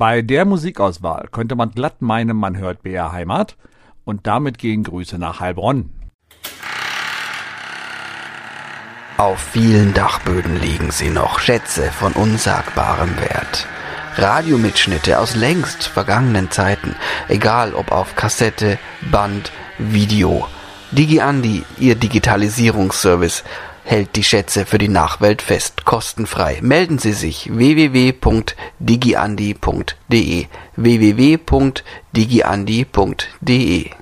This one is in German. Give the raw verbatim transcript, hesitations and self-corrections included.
Bei der Musikauswahl könnte man glatt meinen, man hört B R Heimat. Und damit gehen Grüße nach Heilbronn. Auf vielen Dachböden liegen sie noch, Schätze von unsagbarem Wert. Radiomitschnitte aus längst vergangenen Zeiten, egal ob auf Kassette, Band, Video. DigiAndi, ihr Digitalisierungsservice, hält die Schätze für die Nachwelt fest, kostenfrei. Melden Sie sich w w w punkt digiandi punkt d e w w w punkt digiandi punkt d e